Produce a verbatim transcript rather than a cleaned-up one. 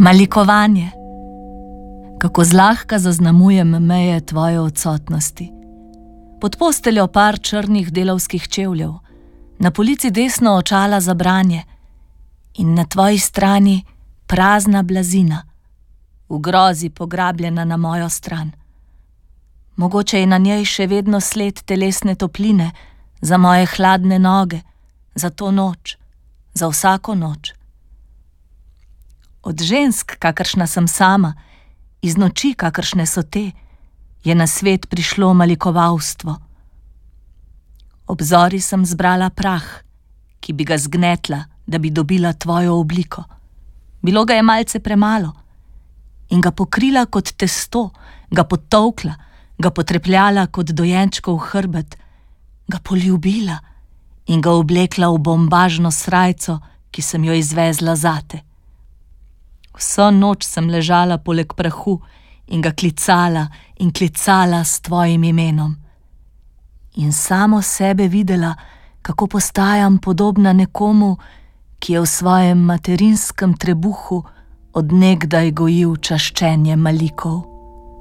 Malikovanje. Kako zlahka zaznamujem meje tvoje odsotnosti. Pod posteljo par črnih delavskih čevljev, na polici desno očala za branje in na tvoji strani prazna blazina, v grozi pograbljena na mojo stran. Mogoče je na njej še vedno sled telesne topline za moje hladne noge, za to noč, za vsako noč. Od žensk, kakršna sem sama, iz noči, kakršne so te, je na svet prišlo malikovalstvo. Ob zori sem zbrala prah, ki bi ga zgnetla, da bi dobila tvojo obliko. Bilo ga je malce premalo in ga pokrila kot testo, ga potolkla, ga potrepljala kot dojenčkov hrbet, ga poljubila in ga oblekla v bombažno srajco, ki sem jo izvezla zate. Vso noč sem ležala poleg prahu in ga klicala in klicala s tvojim imenom. In samo sebe videla, kako postajam podobna nekomu, ki je v svojem materinskem trebuhu od nekdaj gojil čaščenje malikov.